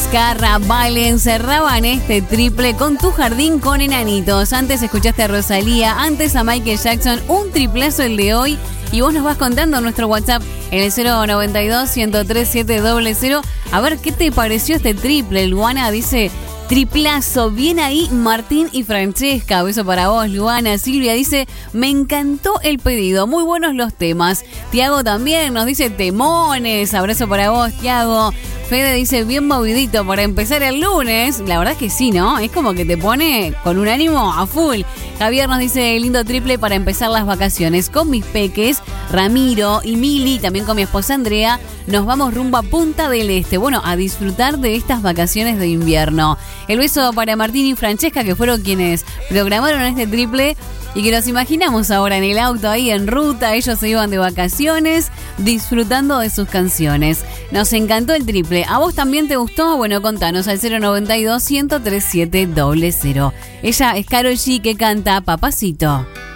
Vizcarra, Valen cerraban este triple con Tu Jardín con Enanitos. Antes escuchaste a Rosalía, antes a Michael Jackson, un triplazo el de hoy. Y vos nos vas contando en nuestro WhatsApp en el 092-103-700. A ver, ¿qué te pareció este triple? Luana dice, triplazo, bien ahí Martín y Francesca. Beso para vos, Luana. Silvia dice, me encantó el pedido, muy buenos los temas. Tiago también nos dice, temones. Abrazo para vos, Tiago. Fede dice, bien movidito para empezar el lunes. La verdad es que sí, ¿no? Es como que te pone con un ánimo a full. Javier nos dice, lindo triple para empezar las vacaciones. Con mis peques, Ramiro y Mili, también con mi esposa Andrea, nos vamos rumbo a Punta del Este. Bueno, a disfrutar de estas vacaciones de invierno. El beso para Martín y Francesca, que fueron quienes programaron este triple y que nos imaginamos ahora en el auto ahí en ruta. Ellos se iban de vacaciones disfrutando de sus canciones. Nos encantó el triple. ¿A vos también te gustó? Bueno, contanos al 092-103-700. Ella es Karol G, que canta Papacito.